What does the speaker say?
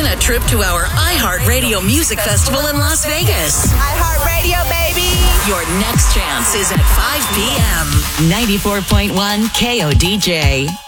win a trip to our iHeartRadio Music Festival in Las Vegas. iHeartRadio, baby! Your next chance is at 5 p.m. 94.1 KODJ.